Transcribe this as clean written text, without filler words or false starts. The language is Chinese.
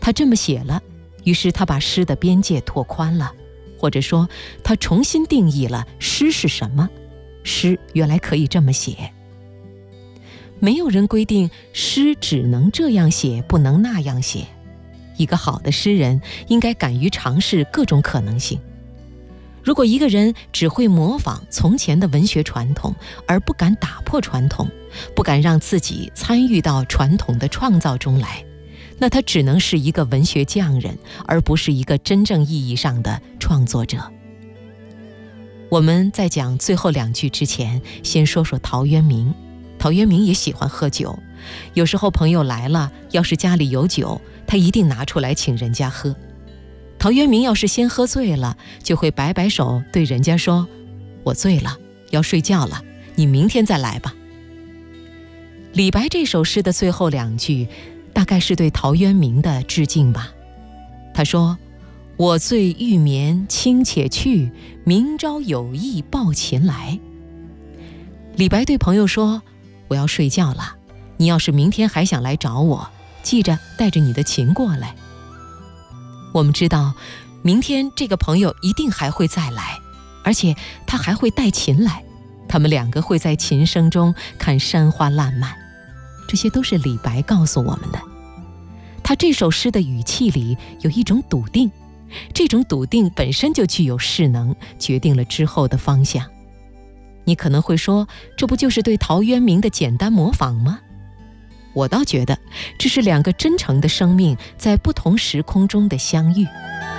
他这么写了，于是他把诗的边界拓宽了，或者说他重新定义了诗是什么，诗原来可以这么写。没有人规定诗只能这样写，不能那样写。一个好的诗人应该敢于尝试各种可能性。如果一个人只会模仿从前的文学传统，而不敢打破传统，不敢让自己参与到传统的创造中来，那他只能是一个文学匠人，而不是一个真正意义上的创作者。我们在讲最后2句之前，先说说陶渊明。陶渊明也喜欢喝酒，有时候朋友来了，要是家里有酒，他一定拿出来请人家喝。陶渊明要是先喝醉了，就会摆摆手对人家说：“我醉了，要睡觉了，你明天再来吧。”李白这首诗的最后2句，大概是对陶渊明的致敬吧。他说：“我醉欲眠卿且去，明朝有意抱琴来。”李白对朋友说：“我要睡觉了，你要是明天还想来找我，记着带着你的琴过来。”我们知道，明天这个朋友一定还会再来，而且他还会带琴来，他们2个会在琴声中看山花烂漫。这些都是李白告诉我们的。他这首诗的语气里有一种笃定，这种笃定本身就具有势能，决定了之后的方向。你可能会说，这不就是对陶渊明的简单模仿吗？我倒觉得，这是2个真诚的生命在不同时空中的相遇。